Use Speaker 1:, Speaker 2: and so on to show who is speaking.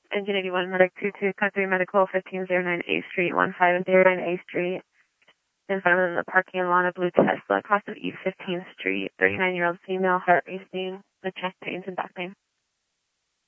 Speaker 1: Engine 81, Medic 22, Code 3 Medical, 1509 A Street, 1509 A Street. In front of the parking lot, a blue Tesla, cross of East 15th Street, 39-year-old female, heart racing, with chest pains and back pain.